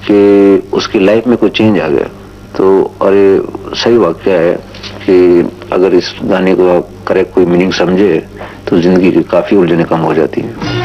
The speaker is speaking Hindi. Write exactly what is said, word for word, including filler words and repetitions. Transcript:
कि उसकी लाइफ में कोई चेंज आ गया। तो और ये सही वाक्य है कि अगर इस गाने को आप करेक्ट कोई मीनिंग समझे तो जिंदगी की काफी उलझने कम हो जाती है।